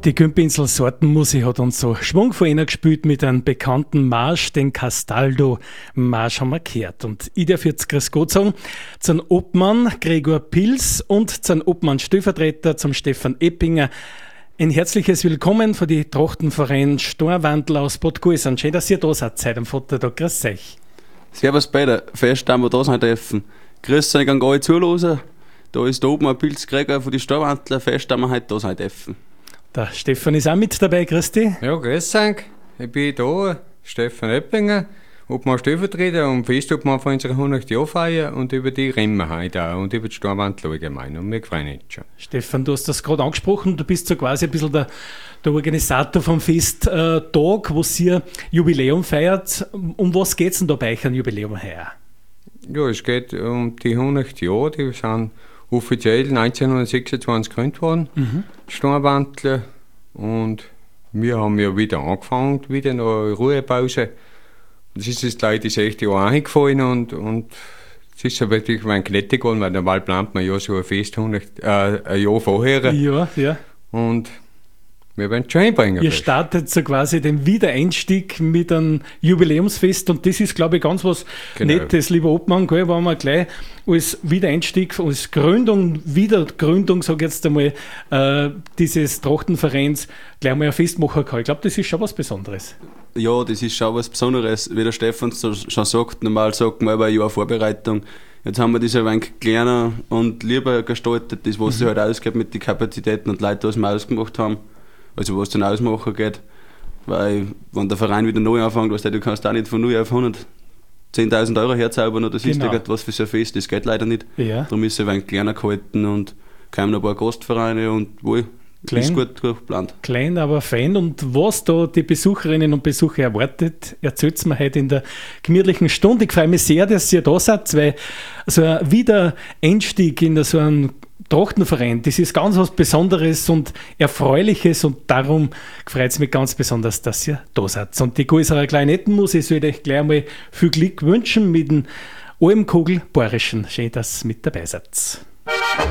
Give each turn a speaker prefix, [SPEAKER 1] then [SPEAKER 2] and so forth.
[SPEAKER 1] Die Kümpinsel Sortenmusik hat uns so schwungvoll gespielt mit einem bekannten Marsch, den Castaldo-Marsch haben wir gehört. Und ich darf jetzt grüß Gott sagen, zum Obmann Gregor Pils und zum Obmann Stellvertreter, zum Stefan Eppinger. Ein herzliches Willkommen für die Trachtenverein Storwandl aus Bad Gulsen. Schön, dass ihr da seid am Vatertag. Grüß euch.
[SPEAKER 2] Servus beide, fest, dass wir da sein dürfen. Grüß euch an alle Zuhörer. Da ist der Obmann Pils Gregor von die Storwandler. Fest, dass wir heute da sein dürfen. Der
[SPEAKER 1] Stefan ist auch mit dabei, grüß dich.
[SPEAKER 3] Ja, grüß euch. Ich bin da, Stefan Eppinger, Obmann Stellvertreter und Festobmann von unserer 100-Jahr-Feier und über die Rennen heute auch und über die Storwandl allgemein. Und wir freuen uns schon.
[SPEAKER 1] Stefan, du hast das gerade angesprochen, du bist so quasi ein bisschen der Organisator vom Festtag, wo ihr Jubiläum feiert. Um was geht es denn da bei euch an Jubiläum heuer?
[SPEAKER 3] Ja, es geht um die 100 Jahre, die sind offiziell 1926 gegründet worden, die Storwandler. Und wir haben ja wieder angefangen, wieder eine Ruhepause. Das ist jetzt leider das 6. Jahr eingefallen und es ist ja wirklich ein Gnädig geworden, weil normal plant man ja so ein Fest ein Jahr vorher.
[SPEAKER 1] Ja.
[SPEAKER 3] Und wir werden es schon hinbringen.
[SPEAKER 1] Ihr startet so quasi den Wiedereinstieg mit einem Jubiläumsfest und das ist, glaube ich, ganz was Nettes, lieber Obmann, gell, wenn man gleich als Wiedereinstieg, als Wiedergründung, sage ich jetzt einmal, dieses Trachtenvereins gleich mal ein Fest machen kann. Ich glaube, das ist schon was Besonderes.
[SPEAKER 2] Ja, das ist schon was Besonderes, wie der Stefan schon sagt. Normal sagt man über ein Jahr Vorbereitung. Jetzt haben wir das ein wenig kleiner und lieber gestaltet, das was sich halt ausgeht mit den Kapazitäten und Leuten, was wir ausgemacht haben. Also was den Ausmacher geht, weil wenn der Verein wieder neu anfängt, du kannst auch nicht von 0 auf 100 10.000 Euro herzaubern oder das ist irgendwas für so ein Fest, das geht leider nicht.
[SPEAKER 1] Ja.
[SPEAKER 2] Darum ist es ein wenig kleiner gehalten und kamen ein paar Gastvereine und wohl, ist gut geplant. Klein,
[SPEAKER 1] aber fein. Und was da die Besucherinnen und Besucher erwartet, erzählt mir heute in der gemütlichen Stunde. Ich freue mich sehr, dass ihr da seid, weil so ein Wiedereinstieg in so einen Trachtenverein, das ist ganz was Besonderes und Erfreuliches und darum freut es mich ganz besonders, dass ihr da seid. Und die Gulsener Kleinettenmusik soll euch gleich einmal viel Glück wünschen mit dem Almkogel Bayerischen. Schön, dass ihr mit dabei seid.